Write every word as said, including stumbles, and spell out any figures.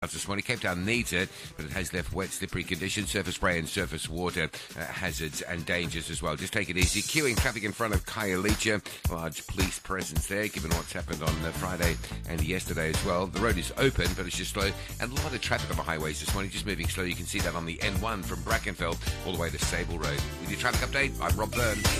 This morning, Cape Town needs it, but it has left wet, slippery conditions, surface spray and surface water uh, hazards and dangers as well. Just take it easy. Queuing traffic in front of Khayelitsha. Large police presence there, given what's happened on uh, Friday and yesterday as well. The road is open, but it's just slow. And a lot of traffic on the highways this morning, just moving slow. You can see that on the N one from Brackenfell all the way to Sable Road. With your traffic update, I'm Rob Byrne.